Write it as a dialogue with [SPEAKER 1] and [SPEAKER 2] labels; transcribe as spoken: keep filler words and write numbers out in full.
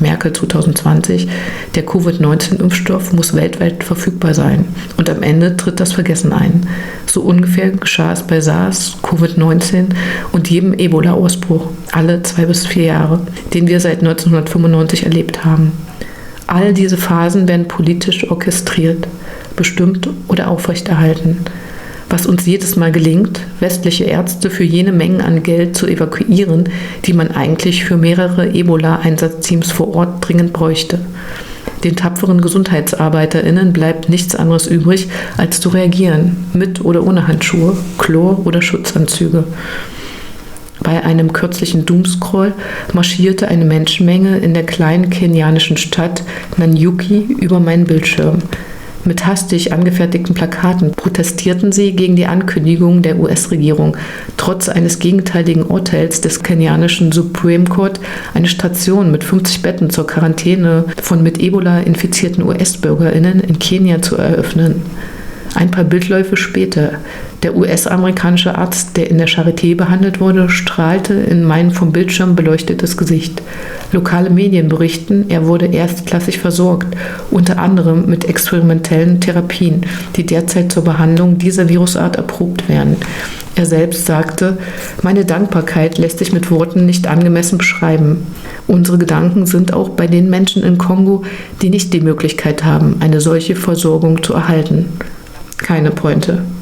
[SPEAKER 1] Merkel zwanzig zwanzig, der Covid neunzehn Impfstoff muss weltweit verfügbar sein. Und am Ende tritt das Vergessen ein. So ungefähr geschah es bei SARS, Covid neunzehn und jedem Ebola-Ausbruch, alle zwei bis vier Jahre, den wir seit neunzehnhundertfünfundneunzig erlebt haben. All diese Phasen werden politisch orchestriert, bestimmt oder aufrechterhalten. Was uns jedes Mal gelingt, westliche Ärzte für jene Mengen an Geld zu evakuieren, die man eigentlich für mehrere Ebola-Einsatzteams vor Ort dringend bräuchte. Den tapferen GesundheitsarbeiterInnen bleibt nichts anderes übrig, als zu reagieren, mit oder ohne Handschuhe, Chlor oder Schutzanzüge. Bei einem kürzlichen Doomscroll marschierte eine Menschenmenge in der kleinen kenianischen Stadt Nanyuki über meinen Bildschirm. Mit hastig angefertigten Plakaten protestierten sie gegen die Ankündigung der U S-Regierung, trotz eines gegenteiligen Urteils des kenianischen Supreme Court eine Station mit fünfzig Betten zur Quarantäne von mit Ebola infizierten U S-BürgerInnen in Kenia zu eröffnen. Ein paar Bildläufe später, der U S-amerikanische Arzt, der in der Charité behandelt wurde, strahlte in mein vom Bildschirm beleuchtetes Gesicht. Lokale Medien berichten, er wurde erstklassig versorgt, unter anderem mit experimentellen Therapien, die derzeit zur Behandlung dieser Virusart erprobt werden. Er selbst sagte, meine Dankbarkeit lässt sich mit Worten nicht angemessen beschreiben. Unsere Gedanken sind auch bei den Menschen in Kongo, die nicht die Möglichkeit haben, eine solche Versorgung zu erhalten. Keine Pointe.